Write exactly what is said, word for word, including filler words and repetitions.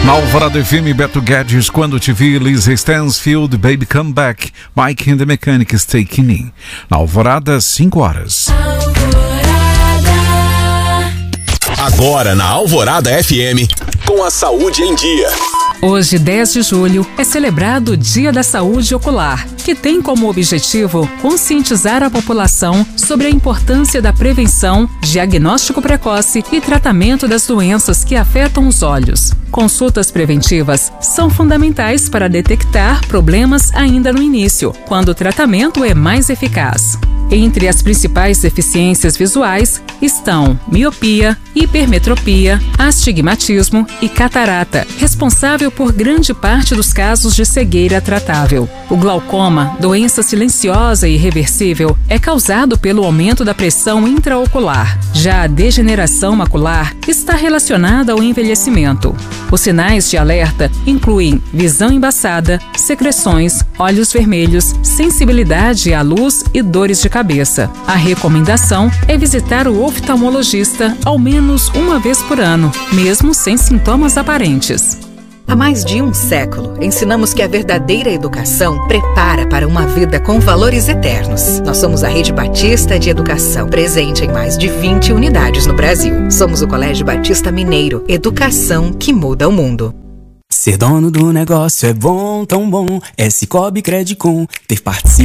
Na Alvorada F M, Beto Guedes, Quando Te Vi, Lisa Stansfield, Baby Come Back, Mike and the Mechanics, Taking In. Na Alvorada, cinco horas. Agora na Alvorada F M, com a saúde em dia. Hoje, dez de julho, é celebrado o Dia da Saúde Ocular, que tem como objetivo conscientizar a população sobre a importância da prevenção, diagnóstico precoce e tratamento das doenças que afetam os olhos. Consultas preventivas são fundamentais para detectar problemas ainda no início, quando o tratamento é mais eficaz. Entre as principais deficiências visuais estão miopia, hipermetropia, astigmatismo e catarata, responsável por grande parte dos casos de cegueira tratável. O glaucoma, doença silenciosa e irreversível, é causado pelo aumento da pressão intraocular. Já a degeneração macular está relacionada ao envelhecimento. Os sinais de alerta incluem visão embaçada, secreções, olhos vermelhos, sensibilidade à luz e dores de cabeça. A recomendação é visitar o oftalmologista ao menos uma vez por ano, mesmo sem sintomas aparentes. Há mais de um século, ensinamos que a verdadeira educação prepara para uma vida com valores eternos. Nós somos a Rede Batista de Educação, presente em mais de vinte unidades no Brasil. Somos o Colégio Batista Mineiro, educação que muda o mundo. Ser dono do negócio é bom, tão bom, é Cicobi Credicom, ter participado.